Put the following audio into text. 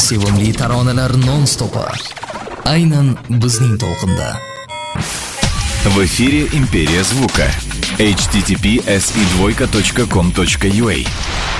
sevimli taronalar non-stopi. Aynan bizning to'lqinda. В эфире «Империя звука». https://com.ua